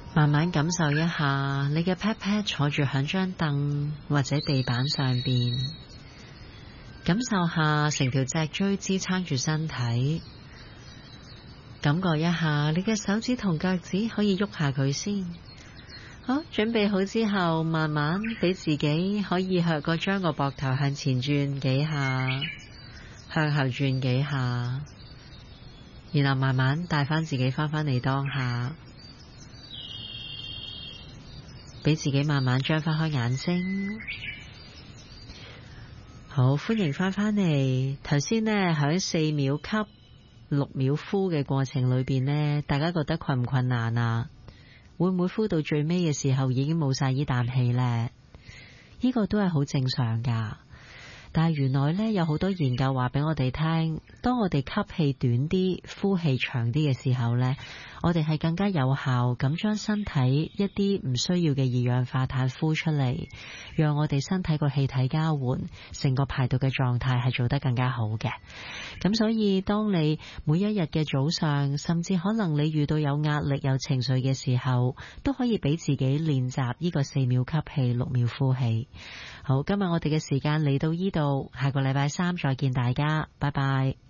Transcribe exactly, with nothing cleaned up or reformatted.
慢慢感受一下你嘅 pat pat 坐住響張凳或者地板上邊，感受下成條脊椎支撐住身體，感覺一下你嘅手指同腳趾可以喐下佢先。好，準備好之後，慢慢俾自己可以向個將個膊頭向前轉幾下，向後轉幾下，然後慢慢帶翻自己翻返嚟當下，俾自己慢慢張翻開眼睛。好，歡迎翻返嚟。頭先呢，喺四秒吸、六秒呼嘅過程裏邊呢，大家覺得困唔困難啊？會唔會呼到最尾嘅時候已經冇晒呢啖氣呢？呢個都係好正常噶。但係原來呢，有好多研究話俾我哋聽，當我哋吸氣短啲、呼氣長啲嘅時候呢，我哋係更加有效咁將身體一啲唔需要嘅二氧化碳呼出嚟，讓我哋身體個氣體交換，成個排毒嘅狀態係做得更加好嘅。咁所以當你每一日嘅早上，甚至可能你遇到有壓力、有情緒嘅時候，都可以俾自己練習呢個四秒吸氣、六秒呼氣。好，今日我哋嘅時間嚟到呢度，下個禮拜三再見大家，拜拜。